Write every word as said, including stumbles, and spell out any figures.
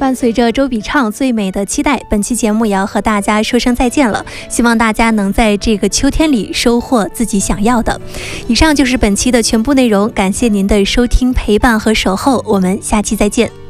伴随着周笔畅最美的期待，本期节目也要和大家说声再见了。希望大家能在这个秋天里收获自己想要的。以上就是本期的全部内容，感谢您的收听、陪伴和守候，我们下期再见。